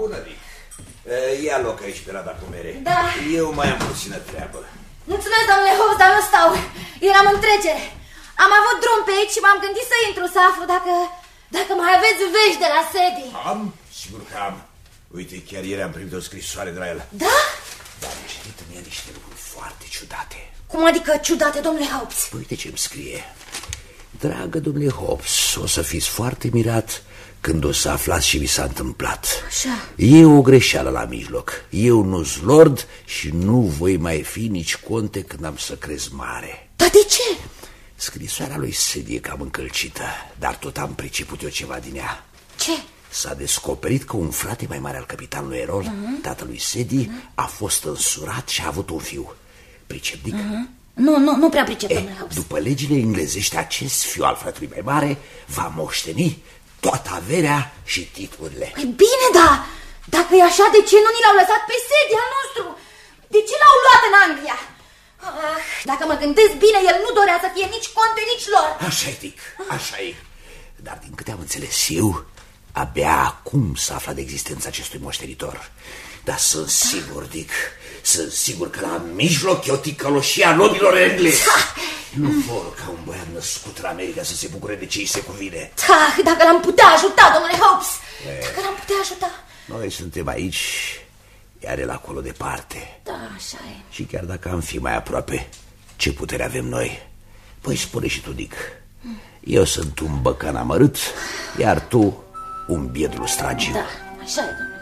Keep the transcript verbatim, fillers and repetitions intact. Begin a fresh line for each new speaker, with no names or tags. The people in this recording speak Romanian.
bună, Dick. Ia loc aici pe rada cu mere.
Da.
Eu mai am puțină treabă.
Mulțumesc, domnule Hobbs, dar nu stau. Eram în trecere. Am avut drum pe aici și m-am gândit să intru să aflu dacă... Dacă mai aveți vești de la Sadie.
Am? Sigur că am. Uite, chiar ieri am primit o scrisoare de la el.
Da?
Dar am citit în el niște lucruri foarte ciudate.
Cum adică ciudate, domnule Hobbs?
Uite ce-mi scrie. Dragă domnule Hobbs, o să fiți foarte mirat când o să aflați ce vi s-a întâmplat.
Așa.
E o greșeală la mijloc. Eu nu-s lord și nu voi mai fi nici conte când am să crez mare.
Dar de ce?
Scrisoarea lui Sadie e cam încălcită, dar tot am priceput eu ceva din ea.
Ce?
S-a descoperit că un frate mai mare al capitanului Errol, uh-huh. tatălui Sadie, uh-huh. a fost însurat și a avut un fiu. Pricep, Dick?
Uh-huh. Nu, nu, nu prea pricep,
e,
domnule Hobbs.
După legile englezești, acest fiu al fratelui mai mare va moșteni toată averea și titlurile.
Păi bine, da, dacă e așa, de ce nu ni l-au lăsat pe Sadie al nostru? De ce l-au luat în Anglia? Ah, dacă mă gândesc bine, el nu dorea să fie nici conte, nici lor.
Așa-i, Dick, așa-i. Dar din câte am înțeles eu, abia acum s-a aflat de existența acestui moștenitor. Dar sunt sigur, Dick, sunt sigur că la mijloc e o ticăloșia nobilor englezi. Nu vor ca un băiat născut în America să se bucure de ce îi se cuvine.
Da, dacă l-am putea ajuta, domnule Hobbs, dacă l-am putea ajuta.
Noi suntem aici, iar el acolo departe.
Da, așa e.
Și chiar dacă am fi mai aproape, ce putere avem noi? Păi spune și tu, Dick. Eu sunt un băcan amărât, iar tu un biet lustragiu.
Da, așa e, domnule.